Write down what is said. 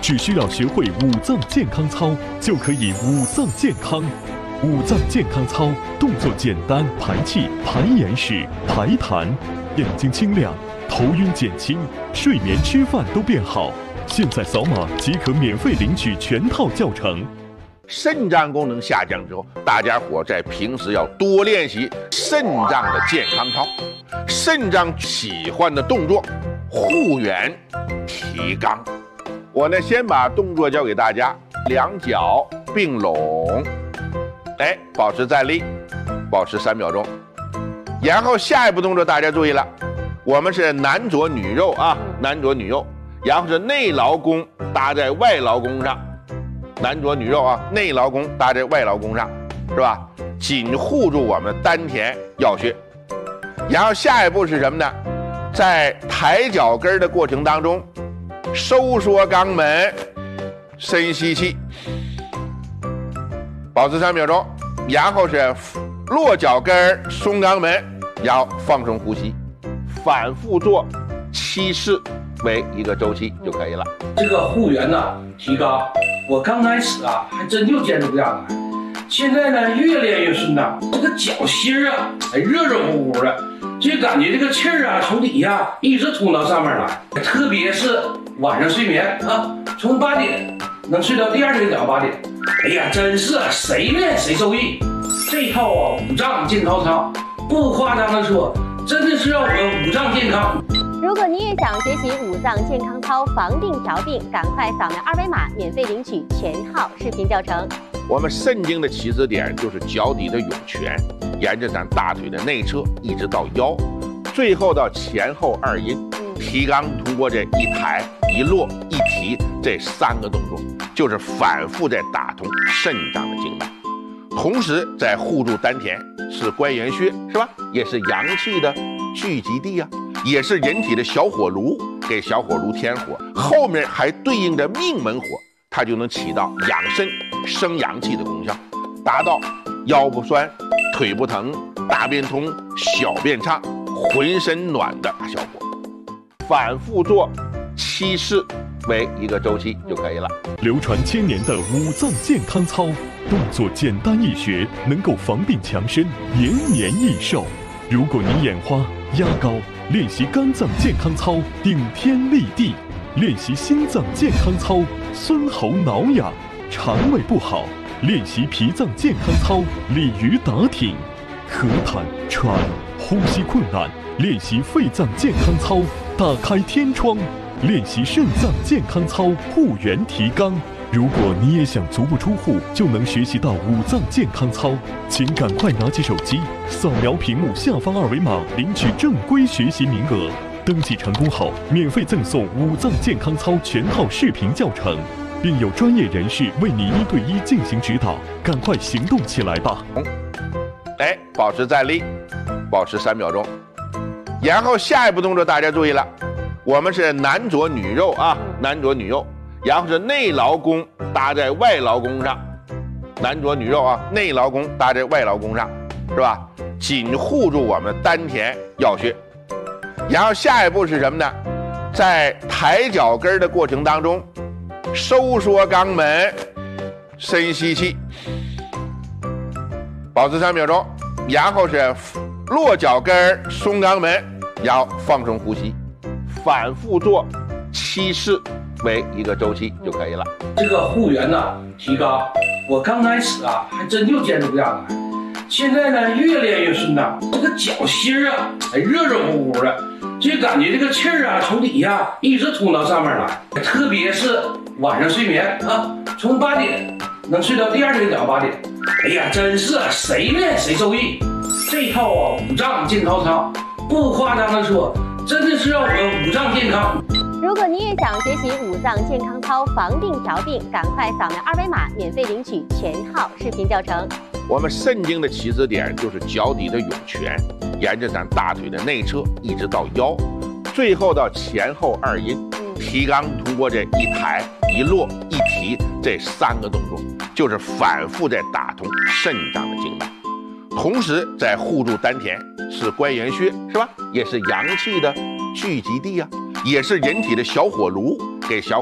只需要学会五脏健康操，就可以五脏健康。五脏健康操动作简单，排气、排眼屎、排痰，眼睛清亮，头晕减轻，睡眠、吃饭都变好。现在扫码即可免费领取全套教程。 肾脏功能下降之后，大家伙在平时要多练习肾脏的健康操。肾脏喜欢的动作，护圆、提肛。我呢，先把动作教给大家，两脚并拢，保持站立，保持3秒钟。然后下一步动作大家注意了，我们是男左女右啊，男左女右，然后是内劳宫搭在外劳宫上。男左女右啊，内劳宫搭在外劳宫上，是吧？紧护住我们的丹田要穴。然后下一步是什么呢？在抬脚跟的过程当中，收缩肛门，深吸气，保持3秒钟。然后是落脚跟，松肛门，然后放松呼吸，反复做7次为一个周期就可以了。 这个护圆呢，提肛，我刚开始啊还真就坚持不下来，现在呢越练越顺呐，这个脚心啊还热热乎乎的，就感觉这个气儿啊从底下一直通到上面来，特别是晚上睡眠啊，从8点能睡到第二天早上8点，哎呀，真是谁练谁受益。这套啊五脏健康操，不夸张的说，真的是让我们五脏健康。 如果你也想学习五脏健康操，防病调病，赶快扫描2维码，免费领取全套视频教程。 我们肾经的起始点就是脚底的涌泉，沿着咱大腿的内侧一直到腰，最后到前后2阴。提肛通过这一抬一落一提这3个动作，就是反复在打通肾脏的经脉，同时在护住丹田，是关元穴，是吧？也是阳气的聚集地啊，也是人体的小火炉，给小火炉添火，后面还对应着命门火，它就能起到养肾生阳气的功效，达到腰不酸、腿不疼、大便通、小便畅、浑身暖的效果。反复做7次为一个周期就可以了。 流传1000年的五脏健康操，动作简单易学，能够防病强身，延年益寿。如果你眼花、压高，练习肝脏健康操，顶天立地；练习心脏健康操，孙喉挠痒；肠胃不好，练习脾脏健康操，鲤鱼打挺；咳痰、喘、呼吸困难，练习肺脏健康操，打开天窗；练习肾脏健康操，护圆提肛。如果你也想足不出户就能学习到五脏健康操，请赶快拿起手机，扫描屏幕下方2维码，领取正规学习名额。登记成功后，免费赠送五脏健康操全套视频教程，并有专业人士为你1对1进行指导。赶快行动起来吧！ 保持站立，保持3秒钟。然后下一步动作大家注意了，我们是男左女右啊，男左女右，然后是内劳宫搭在外劳宫上。男左女右啊，内劳宫搭在外劳宫上，是吧？紧护住我们的丹田要穴。然后下一步是什么呢？在抬脚跟的过程当中，收缩肛门，深吸气，保持3秒钟。然后是落脚跟，松肛门，然后放松呼吸，反复做7次为一个周期就可以了。 这个护圆呢，提肛，我刚开始啊还真就坚持不下来，现在呢越练越顺呐，这个脚心啊还热热乎乎的，就感觉这个气儿啊从底下一直通到上面来，特别是晚上睡眠啊，从8点能睡到第二天早上8点，哎呀，真是谁练谁受益。这套啊五脏健康操，不夸张的说，真的是让我们五脏健康。 如果你也想学习五脏健康操，防病调病，赶快扫描2维码，免费领取全套视频教程。 我们肾经的起始点就是脚底的涌泉，沿着咱大腿的内侧一直到腰，最后到前后2阴。提肛通过这一抬一落一提这3个动作，就是反复在打通肾脏的经脉，同时在护住丹田，是关元穴，是吧？也是阳气的聚集地啊，也是人体的小火炉，给小